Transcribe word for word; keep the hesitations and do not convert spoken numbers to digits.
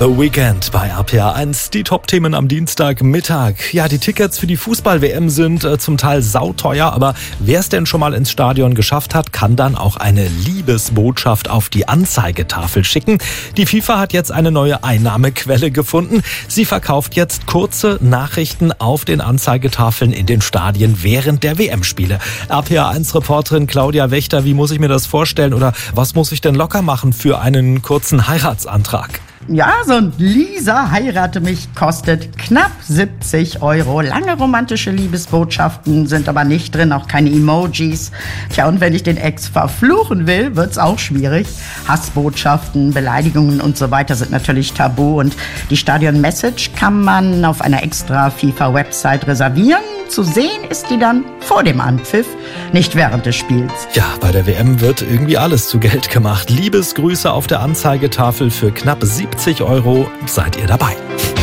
The Weekend bei R P R eins, die Top-Themen am Dienstagmittag. Ja, die Tickets für die Fußball-W M sind äh, zum Teil sauteuer, aber wer es denn schon mal ins Stadion geschafft hat, kann dann auch eine Liebesbotschaft auf die Anzeigetafel schicken. Die FIFA hat jetzt eine neue Einnahmequelle gefunden. Sie verkauft jetzt kurze Nachrichten auf den Anzeigetafeln in den Stadien während der W M-Spiele. R P R eins-Reporterin Claudia Wächter, wie muss ich mir das vorstellen oder was muss ich denn locker machen für einen kurzen Heiratsantrag? Ja, so ein Lisa heirate mich kostet knapp siebzig Euro. Lange romantische Liebesbotschaften sind aber nicht drin, auch keine Emojis. Tja, und wenn ich den Ex verfluchen will, wird's auch schwierig. Hassbotschaften, Beleidigungen und so weiter sind natürlich tabu. Und die Stadion-Message kann man auf einer extra FIFA-Website reservieren. Zu sehen ist die dann vor dem Anpfiff, nicht während des Spiels. Ja, bei der W M wird irgendwie alles zu Geld gemacht. Liebesgrüße auf der Anzeigetafel für knapp siebzig Euro. Seid ihr dabei?